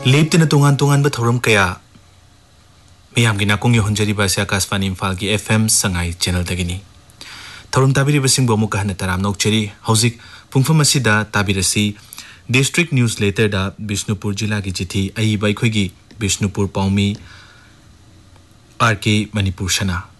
लेप्तना तोंगान तोंगान थौरम कया मियामगी नाकुंग योहंजरिबा से आकाशवाणी इम्फाल की FM संगाई चैनल तगिनी थौरम ताबिरिबसिंग बो मुका हन तराम नौचरी हौजिक पुंगफम असिदा ताबिरसी डिस्ट्रिक्ट न्यूज लेटर दा बिष्णुपुर जिला की चिठी अई बाइखोगी बिष्णुपुर पाउमी RK मणिपुर सना